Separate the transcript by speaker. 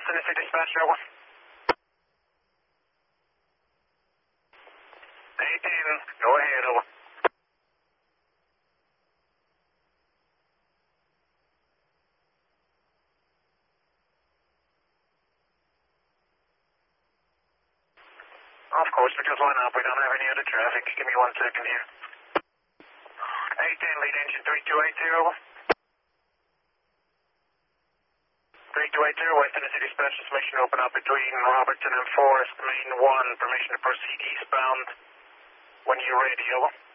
Speaker 1: Tennessee Dispatch, over. 810, go ahead, over. Of course, because why not? We don't have any other traffic. Give me 1 second here. 810, lead engine 3280, over. 3280, West Tennessee Dispatch, transmission open up between Robertson and Forest, main 1, permission to proceed eastbound when you're ready, over.